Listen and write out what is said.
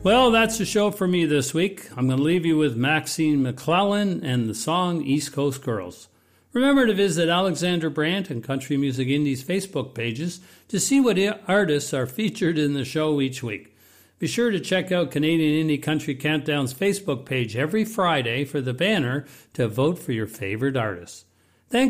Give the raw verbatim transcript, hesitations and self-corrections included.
Well, that's the show for me this week. I'm going to leave you with Maxine McClellan and the song East Coast Girls. Remember to visit Alexander Brandt and Country Music Indies Facebook pages to see what artists are featured in the show each week. Be sure to check out Canadian Indie Country Countdown's Facebook page every Friday for the banner to vote for your favorite artists.